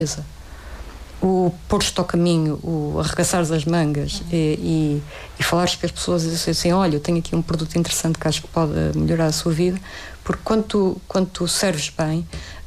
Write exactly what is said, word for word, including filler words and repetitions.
O pôr-te ao caminho, o arregaçares as mangas e, e, e falares com as pessoas e dizer assim, olha, eu tenho aqui um produto interessante que acho que pode melhorar a sua vida, porque quando tu, quando tu serves bem,